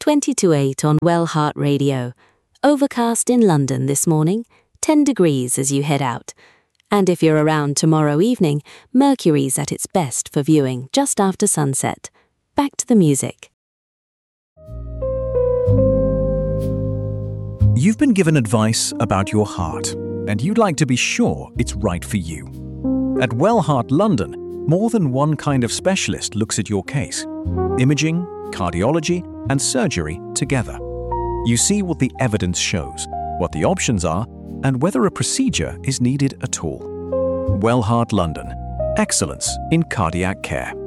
20 to 8 on Wellheart Radio. Overcast in London this morning, 10 degrees as you head out. And if you're around tomorrow evening, Mercury's at its best for viewing just after sunset. Back to the music. You've been given advice about your heart, and you'd like to be sure it's right for you. At Wellheart London, more than one kind of specialist looks at your case. Imaging, cardiology, and surgery together. You see what the evidence shows, what the options are, and whether a procedure is needed at all. Wellheart London. Excellence in cardiac care.